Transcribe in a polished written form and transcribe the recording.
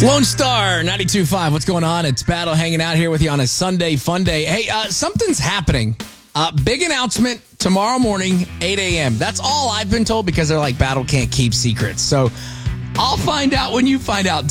Lone Star 92.5. What's going on? It's Battle hanging out here with you on a Sunday fun day. Hey, something's happening. Big announcement tomorrow morning, 8 a.m. That's all I've been told because they're like, Battle can't keep secrets. So I'll find out when you find out.